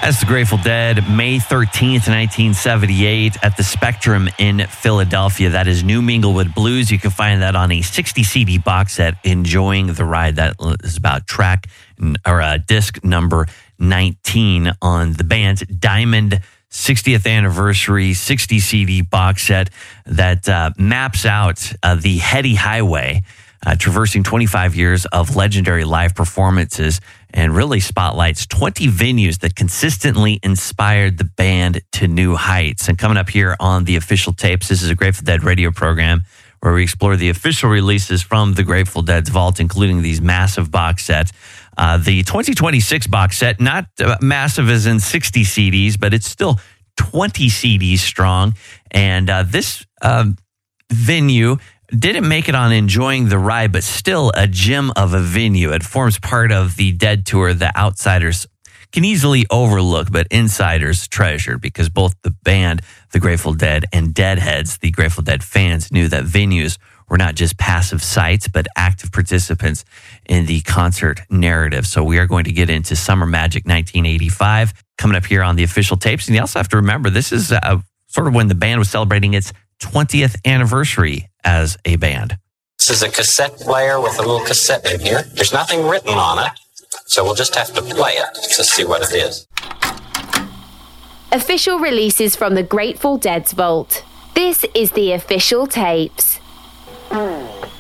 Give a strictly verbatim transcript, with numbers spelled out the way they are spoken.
That's the Grateful Dead, May thirteenth, nineteen seventy-eight, at the Spectrum in Philadelphia. That is New Minglewood Blues. You can find that on a sixty C D box set, Enjoying the Ride. That is about track or uh, disc number nineteen on the band's Diamond sixtieth anniversary sixty C D box set that uh, maps out uh, the heady highway, uh, traversing twenty-five years of legendary live performances, and really spotlights twenty venues that consistently inspired the band to new heights. And coming up here on the Official Tapes, this is a Grateful Dead radio program where we explore the official releases from the Grateful Dead's vault, including these massive box sets. Uh, the twenty twenty-six box set, not uh, massive as in sixty C Ds, but it's still twenty C Ds strong. And uh, this uh, venue didn't make it on Enjoying the Ride, but still a gem of a venue. It forms part of the Dead tour that outsiders can easily overlook, but insiders treasure, because both the band, the Grateful Dead, and Deadheads, the Grateful Dead fans, knew that venues were not just passive sites, but active participants in the concert narrative. So we are going to get into Summer Magic nineteen eighty-five coming up here on the Official Tapes. And you also have to remember, this is uh, sort of when the band was celebrating its twentieth anniversary as a band. This is a cassette player with a little cassette in here. There's nothing written on it, so we'll just have to play it to see what it is. Official releases from the Grateful Dead's vault. This is the Official Tapes.